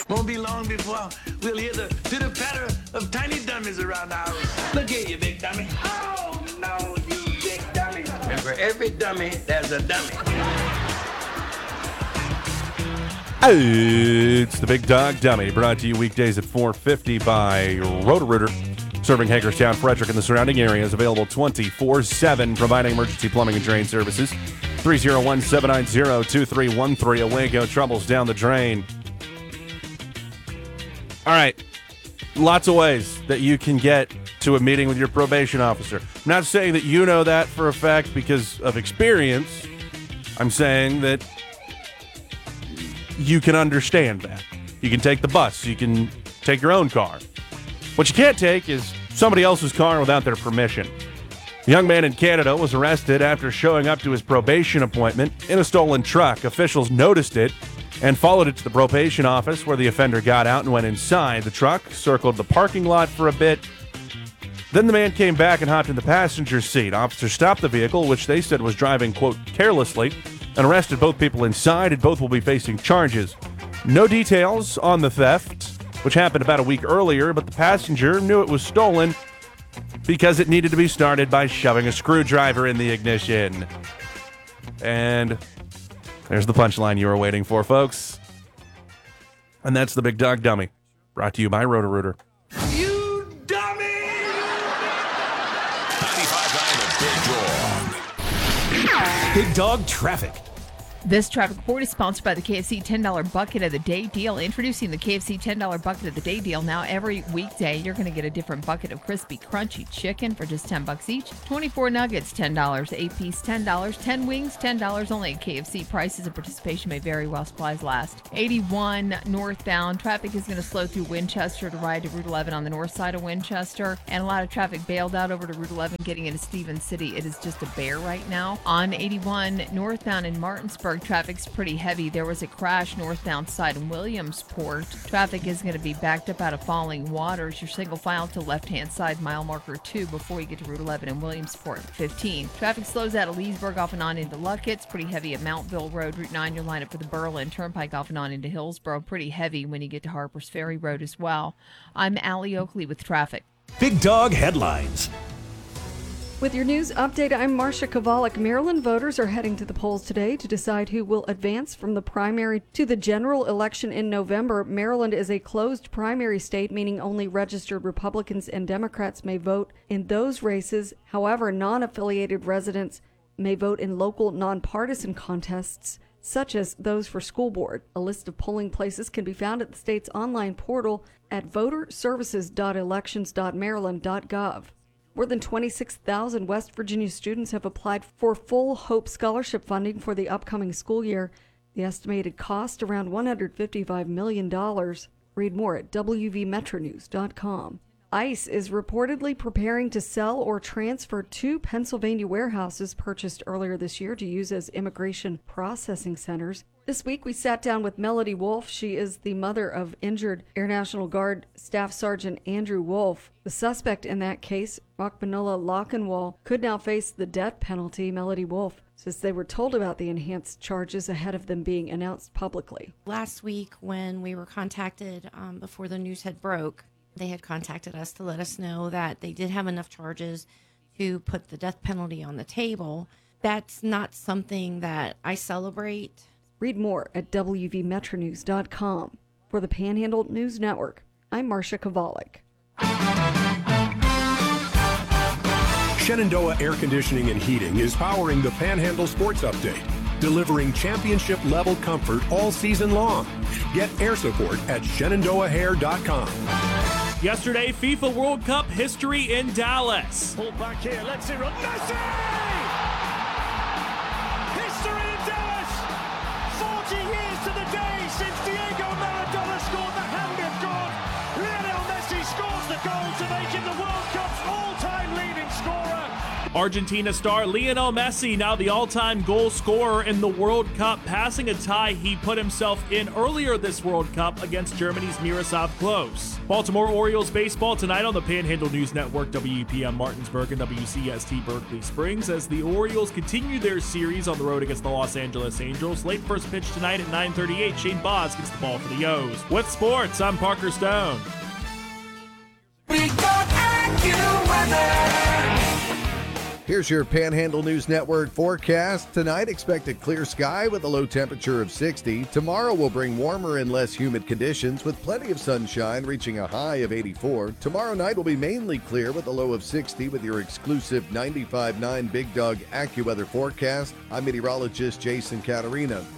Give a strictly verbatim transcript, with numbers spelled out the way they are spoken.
Won't be long before we'll hear the pitter-patter of tiny dummies around the house. Look here, you big dummy. Oh, no, you big dummy. And for every dummy, there's a dummy. It's the Big Dog Dummy, brought to you weekdays at four fifty by Roto-Rooter, serving Hagerstown, Frederick, and the surrounding areas. Available twenty-four seven, providing emergency plumbing and drain services. three oh one, seven nine zero, two three one three. Away go troubles down the drain. All right, lots of ways that you can get to a meeting with your probation officer. I'm not saying that you know that for a fact because of experience. I'm saying that you can understand that. You can take the bus. You can take your own car. What you can't take is somebody else's car without their permission. A young man in Canada was arrested after showing up to his probation appointment in a stolen truck. Officials noticed it and followed it to the probation office, where the offender got out and went inside the truck, circled the parking lot for a bit. Then the man came back and hopped in the passenger seat. Officers stopped the vehicle, which they said was driving, quote, carelessly, and arrested both people inside, and both will be facing charges. No details on the theft, which happened about a week earlier, but the passenger knew it was stolen because it needed to be started by shoving a screwdriver in the ignition. And there's the punchline you were waiting for, folks. And that's the Big Dog Dummy, brought to you by Roto-Rooter. You dummy! ninety-five point nine The Big Dog. Big Dog Traffic. This traffic report is sponsored by the K F C ten dollar Bucket of the Day deal. Introducing the K F C ten dollar Bucket of the Day deal. Now every weekday, you're going to get a different bucket of crispy, crunchy chicken for just ten bucks each. twenty-four nuggets, ten dollars. eight piece, ten dollars. ten wings, ten dollars only at K F C. Prices and participation may vary while supplies last. eighty-one northbound. Traffic is going to slow through Winchester to ride to Route eleven on the north side of Winchester. And a lot of traffic bailed out over to Route eleven getting into Stevens City. It is just a bear right now. On eighty-one northbound in Martinsburg, traffic's pretty heavy. There was a crash northbound side in Williamsport. Traffic is going to be backed up out of Falling Waters. Your single file to left-hand side, mile marker two, before you get to Route eleven in Williamsport. fifteen. Traffic slows out of Leesburg off and on into Luckett. It's pretty heavy at Mountville Road. Route nine, your lineup for the Berlin Turnpike off and on into Hillsborough. Pretty heavy when you get to Harpers Ferry Road as well. I'm Allie Oakley with traffic. Big Dog Headlines. With your news update, I'm Marcia Kovalik. Maryland voters are heading to the polls today to decide who will advance from the primary to the general election in November. Maryland is a closed primary state, meaning only registered Republicans and Democrats may vote in those races. However, non-affiliated residents may vote in local nonpartisan contests, such as those for school board. A list of polling places can be found at the state's online portal at voter services dot elections dot maryland dot gov. More than twenty-six thousand West Virginia students have applied for full Hope Scholarship funding for the upcoming school year. The estimated cost around one hundred fifty-five million dollars. Read more at w v metro news dot com. ICE is reportedly preparing to sell or transfer two Pennsylvania warehouses purchased earlier this year to use as immigration processing centers. This week, we sat down with Melody Wolf. She is the mother of injured Air National Guard Staff Sergeant Andrew Wolf. The suspect in that case, Rachmaninola Lockenwall, could now face the death penalty. Melody Wolf says they were told about the enhanced charges ahead of them being announced publicly. Last week, when we were contacted um, before the news had broke, they had contacted us to let us know that they did have enough charges to put the death penalty on the table. That's not something that I celebrate. Read more at w v metro news dot com. For the Panhandle News Network, I'm Marcia Kovalik. Shenandoah Air Conditioning and Heating is powering the Panhandle Sports Update, delivering championship-level comfort all season long. Get air support at shenandoah hair dot com. Yesterday, FIFA World Cup history in Dallas. Pull back here, let's see Messi! History in Dallas! forty years to the day since Diego Maradona scored the hand of God. Lionel Messi scores the goal to make him the World Cup's all-time leading scorer. Argentina star Lionel Messi, now the all-time goal scorer in the World Cup, passing a tie he put himself in earlier this World Cup against Germany's Miroslav Klose. Baltimore Orioles baseball tonight on the Panhandle News Network, W E P M Martinsburg and W C S T Berkeley Springs, as the Orioles continue their series on the road against the Los Angeles Angels. Late first pitch tonight at nine thirty-eight. Shane Boz gets the ball for the O's. With sports, I'm Parker Stone. We got AccuWeather. Here's your Panhandle News Network forecast. Tonight, expect a clear sky with a low temperature of sixty. Tomorrow will bring warmer and less humid conditions with plenty of sunshine, reaching a high of eighty-four. Tomorrow night will be mainly clear with a low of sixty with your exclusive ninety-five point nine Big Dog AccuWeather forecast. I'm meteorologist Jason Caterina.